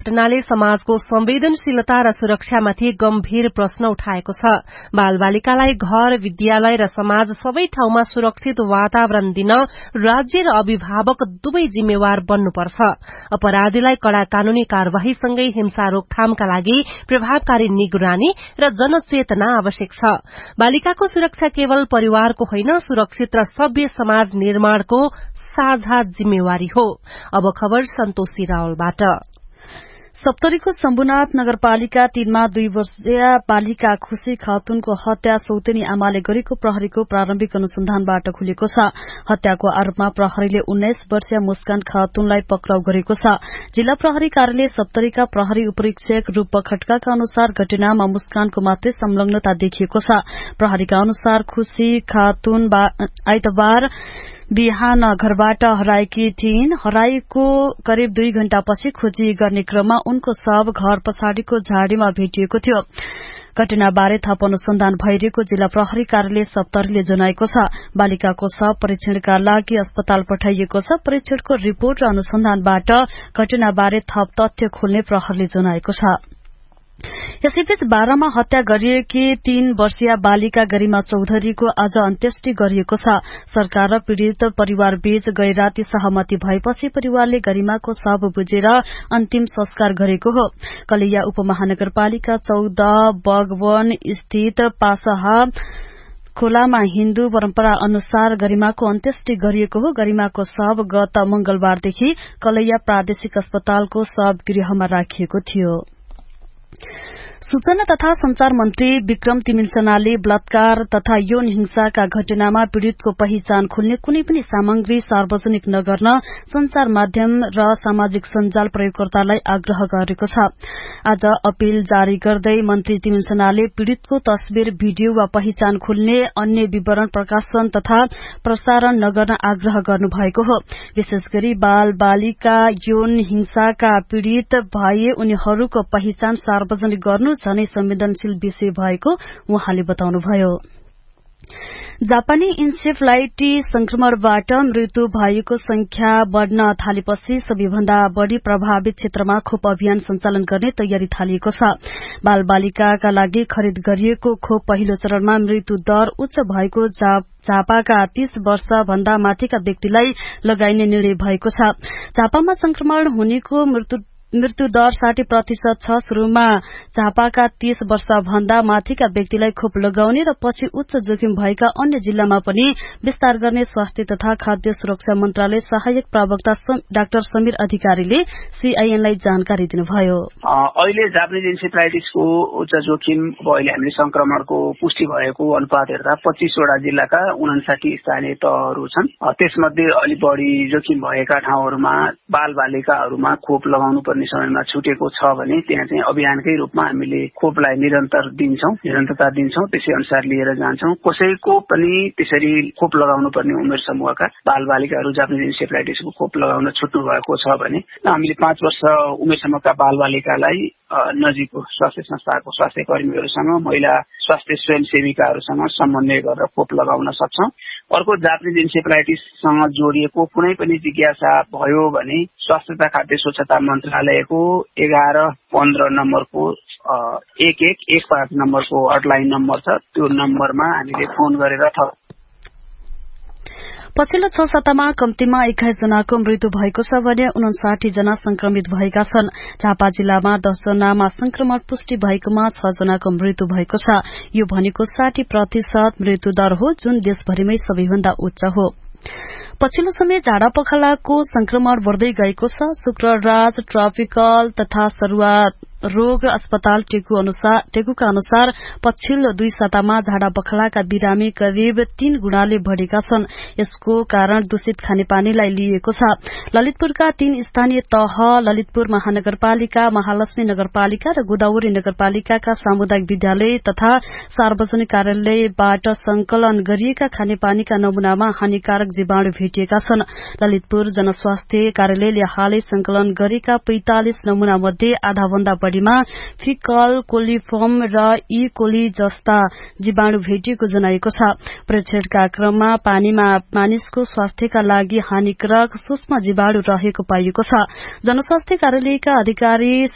घटनाले समाजको संवेदनशीलता र सुरक्षामाथि गम्भीर प्रश्न उठाएको छ। बालबालिकालाई घर, विद्यालय र समाज सबै ठाउँमा सुरक्षित वातावरण दिन राज्य र अभिभावक दुवै जिम्मेवार बन्नुपर्छ। अपराधीलाई कड़ा कानूनी कार्यवाहीसँगै हिंसा रोकथामका लागि प्रभावकारी निगरानी र जनचेतना आवश्यक छ। बालिकाको सुरक्षा केवल परिवारको होइन, सुरक्षित र सभ्य समाज निर्माणको साझा जिम्मेवारी हो। अब खबर सन्तोषी रावलबाट। सप्तरीको शम्भुनाथ नगरपालिका 3 मा 2 वर्षीय बालिका खुशी खातुनको हत्या सौतेनी आमाले गरेको प्रहरीको प्रारम्भिक अनुसन्धानबाट खुलेको छ। हत्याको आरोपमा प्रहरीले 19 वर्षीय मुस्कान खातुनलाई पक्राउ गरेको छ। जिल्ला प्रहरी कार्यालय सप्तरीका प्रहरी उपरीक्षक रूप खड्काका अनुसार घटनामा मुस्कानको मात्रै संलग्नता देखिएको छ। प्रहरीका अनुसार खुशी खातुन आइतबार बिहान घरबाट हराएकी थिइन्। हराएको करिब 2 घण्टापछि खोजी गर्ने क्रममा उनको शव घर पछाडिको झाडीमा भेटिएको थियो। घटनाबारे थप अनुसन्धान भइरहेको जिल्ला प्रहरी कार्यालय सप्तरीले जनाएको छ। बालिकाको शव परीक्षणका लागि अस्पताल पठाइएको छ। परीक्षणको रिपोर्ट र अनुसन्धानबाट घटनाबारे थप तथ्य खोल्ने प्रहरीले जनाएको छ। यसैबीच बारामा हत्या गरिएकी 3 वर्षीय बालिका गरिमा चौधरीको आज अन्त्येष्टि गरिएको छ। सरकार र पीड़ित परिवारबीच गए राति सहमति भएपछि परिवारले गरिमाको शव बुझेर अन्तिम संस्कार गरेको हो। कलैया उपमहानगरपालिका 14 बगवन स्थित पासहा खोलामा हिन्दू परम्परा अनुसार गरिमाको अन्त्येष्टि गरिएको हो। गरिमाको शव गत मंगलबारदेखि कलैया प्रादेशिक अस्पतालको शव गृहमा राखिएको थियो। सूचना तथा संचार मन्त्री विक्रम तिमिल्सनाले बलात्कार तथा यौन हिंसाका घटनामा पीड़ितको पहिचान खोल्ने कुनै पनि सामग्री सार्वजनिक नगर्न संचार माध्यम र सामाजिक सञ्जाल प्रयोगकर्तालाई आग्रह गरेको छ। आज अपील जारी गर्दै मन्त्री तिमिल्सनाले पीड़ितको तस्बिर, भिडियो वा पहिचान खोल्ने अन्य विवरण प्रकाशन तथा प्रसारण नगर्न आग्रह गर्नुभएको हो। विशेष गरी बाल बालिका यौन हिंसाका पीड़ित भए उनीहरूको पहिचान सार्वजनिक गर्नु झनै संवेदनशील विषय भएको उहाँले बताउनुभयो। जापानी इन्सेफ्लाइटिस संक्रमणबाट मृत्यु भएको संख्या बढ़न थालेपछि सबैभन्दा बढ़ी प्रभावित क्षेत्रमा खोप अभियान सञ्चालन गर्ने तयारी थालिएको छ। बाल बालिकाका लागि खरिद गरिएको खोप पहिलो चरणमा मृत्यु दर उच्च भएको झापाका 30 वर्ष भन्दा माथिका व्यक्तिलाई लगाइने निर्णय भएको छ। झापामा संक्रमण हुनेको मृत्यु दर 60% छ। शुरूमा झापाका 30 वर्ष भन्दा माथिका व्यक्तिलाई खोप लगाउने र पछि उच्च जोखिम भएका अन्य जिल्लामा पनि विस्तार गर्ने स्वास्थ्य तथा खाद्य सुरक्षा मन्त्रालय सहायक प्रवक्ता डाक्टर समीर अधिकारीले सीआईएनलाई जानकारी दिनुभयो। अहिले जापानिज इन्सेफ्लाइटिसको उच्च जोखिम अहिले हामीले संक्रमणको पुष्टि भएको अनुपात हेर्दा 25 वटा जिल्लाका 59 स्थानीय तहहरू छन्। त्यसमध्ये अलि बढ़ी जोखिम भएका ठाउँहरूमा बाल बालिकाहरूमा खोप लगाउनु समयमा छुटेको छ भने त्यहाँ चाहिँ अभियानकै रूपमा हामीले खोपलाई निरन्तरता दिन्छौं। त्यसै अनुसार लिएर जान्छौं। कसैको पनि त्यसरी खोप लगाउनु पर्ने उमेर समूहका बाल बालिकाहरू जापानिज इन्सेफ्लाइटिसको खोप लगाउन छुट्नु भएको छ भने हामीले 5 वर्ष उमेरसम्मका बाल बालिकालाई नजिकको स्वास्थ्य संस्थाको स्वास्थ्य कर्मीहरूसँग, महिला स्वास्थ्य स्वयंसेविकाहरूसँग समन्वय गरेर खोप लगाउन सक्छौं। अर्को जापानिज इन्सेफ्लाइटिससँग जोडिएको कुनै पनि जिज्ञासा भयो भने स्वास्थ्य तथा खाद्य स्वच्छता मन्त्रालयको 1115 नम्बरको 1115 नम्बरको हटलाइन नम्बर छ। त्यो नम्बरमा हामीले फोन गरेर पछिल्लो 6 सातामा कम्तीमा 21 जनाको मृत्यु भएको छ भने 59 जना संक्रमित भएका छन्। झापा जिल्लामा 10 जनामा संक्रमण पुष्टि भएकोमा 6 जनाको मृत्यु भएको छ। यो भनेको 60% मृत्यु दर हो, जुन देशभरिमै सबैभन्दा उच्च हो। पछिल्लो समय झाडा पखालाको संक्रमण बढ़दै गएको छ। शुक्रराज ट्रपिकल तथा सरुवा रोग अस्पताल टेकुका अनुसार पछिल्लो 2 सातामा झाडा पखालाका बिरामी करिब 3 गुणाले बढ़ेका छन्। यसको कारण दूषित खानेपानीलाई लिएको छ। ललितपुरका 3 स्थानीय तह ललितपुर महानगरपालिका, महालक्ष्मी नगरपालिका र गोदावरी नगरपालिकाका सामुदायिक विद्यालय तथा सार्वजनिक कार्यालयबाट संकलन गरिएका खानेपानीका नमूनामा हानिकारक जीवाणु भेटिएका छन्। ललितपुर जनस्वास्थ्य कार्यालयले हालै संकलन गरेका 45 नमूना मध्ये आधाभन्दा बढ़ीमा फिकल कोलिफर्म र ई कोली जस्ता जीवाणु भेटिएको जनाएको छ। परीक्षणका क्रममा पानीमा मानिसको स्वास्थ्यका लागि हानिकारक सूक्ष्म जीवाणु रहेको पाइएको छ। जनस्वास्थ्य कार्यालयका अधिकारी